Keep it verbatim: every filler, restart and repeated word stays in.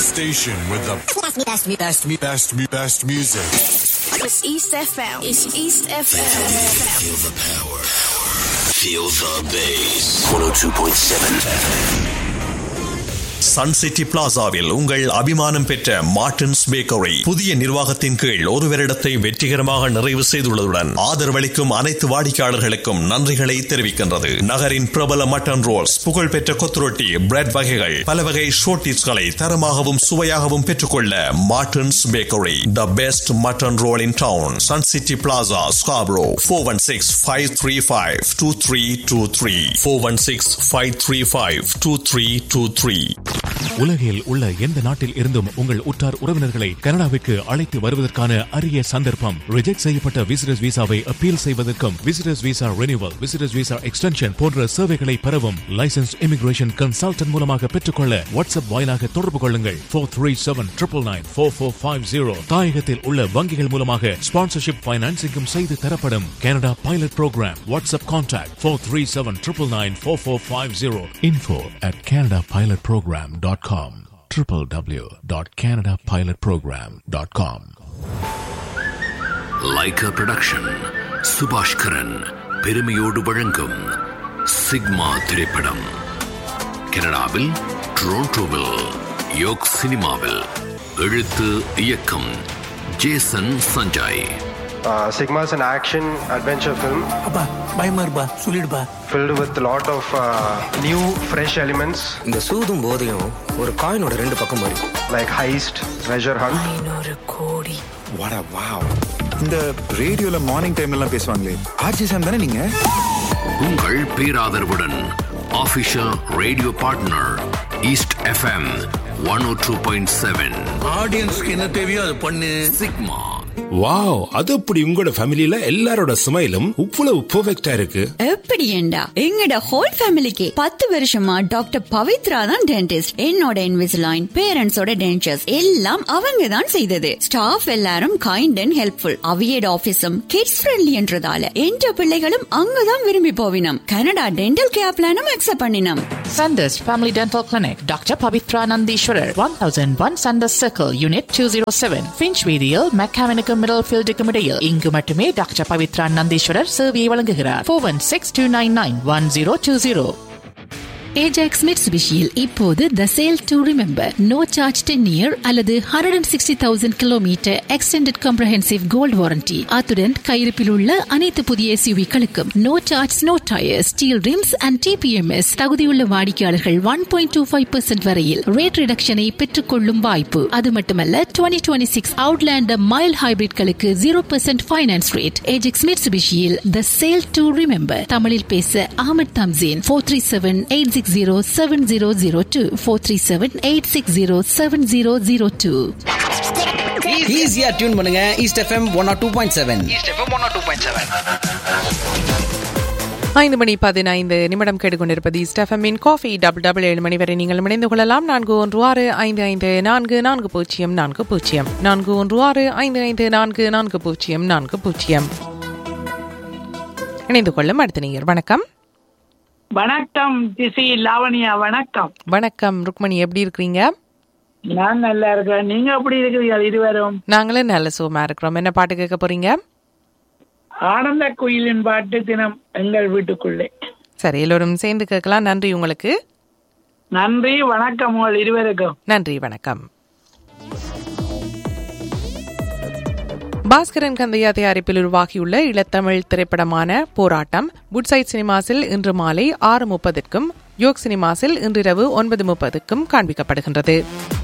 station with the best, best, best, best, best music. It's East F M. It's East F M. Feel the power. Feel the bass. one oh two point seven F M. Sun city பிளாசாவில் உங்கள் அபிமானம் பெற்ற Martin's bakery புதிய நிர்வாகத்தின் கீழ் ஒரு வருடத்தை வெற்றிகரமாக நிறைவு செய்துள்ளதுடன் ஆதரவளிக்கும் அனைத்து வாடிக்கையாளர்களுக்கும் நன்றிகளை தெரிவிக்கின்றது. நகரின் பிரபல மட்டன் ரோல்ஸ், புகழ்பெற்ற கொத்துரொட்டி, பிரெட் வகைகள், பல வகை ஷோர்டிஸ்களை தரமாகவும் சுவையாகவும் பெற்றுக்கொள்ள Martin's bakery, the best mutton role in down. Sun city plaza, Scarborough. Four one six five three five two three two three four one six five three five two three two three. உலகில் உள்ள எந்த நாட்டில் இருந்தும் உங்கள் உற்றார் உறவினர்களை கனடாவிற்கு அழைத்து வருவதற்கான அரிய சந்தர்ப்பம். ரிஜெக்ட் செய்யப்பட்ட விசிட்டர்ஸ் விசாவை அப்பீல் செய்வதற்கும், visitors visa renewal, visitors visa extension போன்ற சேவைகளை பெறவும் லைசன்ஸ் இமிகிரேஷன் கன்சல்டன்ட் மூலமாக பெற்றுக்கொள்ள வாட்ஸ்அப் வாயிலாக தொடர்பு கொள்ளுங்கள். Four three seven triple nine four four five zero. தாயகத்தில் உள்ள வங்கிகள் மூலமாக ஸ்பான்சர்ஷிப் பைனான்சிங்கும் செய்து தரப்படும். Canada pilot program. WhatsApp contact four three seven triple nine four four five zero. Info at Canada pilot program dot com. w w w dot canada pilot program dot com. Leica Production Subaskaran பெருமையோடு வழங்கும் sigma திரைப்படம் கனடாவில் டொரண்டோவில் yoke சினிமாவில். எழுத்து இயக்கம் Jason Sanjay. Uh, Sigma is an action adventure film. அப்பா பயமா இருப்பா சொல்லிடுப்பா. Filled with a lot of uh, new fresh elements. இந்த சூதும் போதையும் ஒரு காயினோட ரெண்டு பக்கம் வரும். Like heist, treasure hunt. ஐநூறு கோடி. What a wow. இந்த ரேடியோல மார்னிங் டைம்ல எல்லாம் பேசுவாங்களே, ஆர்ஜி சாம் தானே நீங்க? உங்கள் பேராதரவுடன் official radio partner east FM one ஓ டூ பாயிண்ட் செவன். ஆடியன்ஸ்க்கு என்ன தேவையோ அது பண்ணு. சிக்மா. வாவ், அது அப்படி உங்களோட ஃபேமிலில எல்லாரோட ஸ்மைலும் இவ்வளவு பெர்ஃபெக்ட்டா இருக்கு. எப்படி ஏண்டா எங்கட ஹோல் ஃபேமிலிக்கு பத்து வருஷமா டாக்டர் பவித்ரா தான் டென்டிஸ்ட். என்னோட இன்விசிலைன், பேரண்ட்ஸோட டென்டர்ஸ் எல்லாம் அவங்க தான் செய்தது. ஸ்டாஃப் எல்லாரும் kind and helpful. அவியட் ஆபீஸும் kids friendly என்றதால என்ற பிள்ளைகளும் அங்கதான் விரும்பி போவினம். கனடா டென்டல் கேர் பிளானும் அக்செப்ட் பண்ணினோம். Sanders Family Dental Clinic, Doctor Pavitra Nandishwarar, one thousand one Sanders Circle, Unit two oh seven, Finchweedial, Mechanical Middlefield Decomedial. இங்கு மட்டுமே டாக்டர் பவித்ரா நந்தீஸ்வரர் சேவையை வழங்குகிறார். four one six two nine nine one zero two zero. Ajax மிட்சுபிஷியில் இப்போது த sale to remember no charge ten year அல்லது hundred and sixty thousand kilometre extended comprehensive gold warranty. அத்துடன் கையிருப்பில் உள்ள அனைத்து புதிய எஸ்யூவிகளுக்கும் no charge no tyre, steel rims and DBMS. தகுதியுள்ள வாடிக்கையாளர்கள் one point two five percent வரையில் ரேட் ரிடக்ஷனை பெற்றுக் கொள்ளும் வாய்ப்பு. அது மட்டுமல்ல, twenty twenty six Outlander mile ஹைபிரிட்களுக்கு zero percent finance rate. Ajax மிட்சுபிஷியில் the sale to remember. தமிழில் பேச Ahmed Thamseen. Four three seven eight six zero seven zero zero two four three seven eight six zero seven zero zero two. ஈஸியா tune பண்ணுங்க east FM one oh two point seven. East F M one oh two point seven. ஐந்து மணி பதினைந்து நிமிடம் கேட்டுக்கொண்டிருப்பது east எஃப்எம்மின் coffee. Double double ஏழு மணி வரை நீங்கள் இணைந்து கொள்ளலாம். நான்கு ஒன்று ஆறு ஐந்து ஐந்து நான்கு நான்கு பூஜ்ஜியம் நான்கு பூஜ்ஜியம் நான்கு ஒன்று ஆறு ஐந்து ஐந்து நான்கு நான்கு பூஜ்ஜியம் நான்கு பூஜ்ஜியம். இணைந்து கொள்ளும் அடுத்த நேயர். வணக்கம். வணக்கம் திசி லாவணியா. வணக்கம். வணக்கம் ருக்மணி, எப்படி இருக்கிறீங்க? நான் நல்லா இருக்கேன். நீங்க எப்படி இருக்கிறீங்க? இருவரும் நாங்களும் நல்ல சுகமா இருக்கிறோம். என்ன பாட்டு கேட்க போறீங்க? ஆனந்த குயிலின் பாட்டு, தினம் எங்கள் வீட்டுக்குள்ளே. சரி, எல்லோரும் சேர்ந்து கேட்கலாம். நன்றி உங்களுக்கு. நன்றி, வணக்கம் உங்கள் இருவருக்கும். நன்றி, வணக்கம். பாஸ்கரன் கந்தையா தயாரிப்பில் உருவாகியுள்ள இளத்தமிழ் திரைப்படமான போராட்டம் புட்சைட் சினிமாஸில் இன்று மாலை ஆறு முப்பதுக்கும், யோக் சினிமாஸில் இன்றிரவு ஒன்பது முப்பதுக்கும் காண்பிக்கப்படுகின்றது.